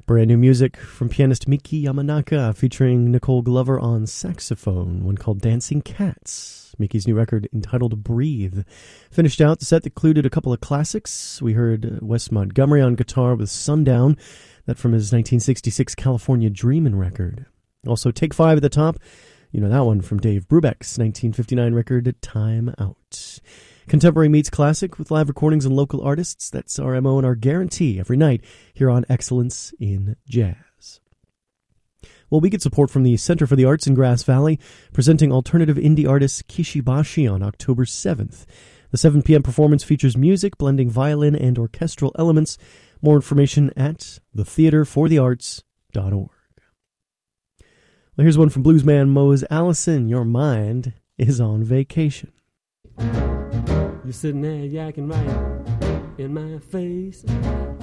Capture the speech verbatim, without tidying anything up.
Brand new music from pianist Miki Yamanaka featuring Nicole Glover on saxophone, one called Dancing Cats. Miki's new record entitled Breathe. Finished out the set that included a couple of classics. We heard Wes Montgomery on guitar with Sundown, that from his nineteen sixty-six California Dreamin' record. Also Take Five at the top. You know that one from Dave Brubeck's nineteen fifty-nine record Time Out. Contemporary meets classic with live recordings and local artists. That's our M O and our guarantee every night here on Excellence in Jazz. Well, we get support from the Center for the Arts in Grass Valley, presenting alternative indie artist Kishibashi on October seventh. The seven p.m. performance features music blending violin and orchestral elements. More information at the theater for the arts dot org. Well, here's one from bluesman Mose Allison. Your mind is on vacation. You're sitting there yakking right in my face.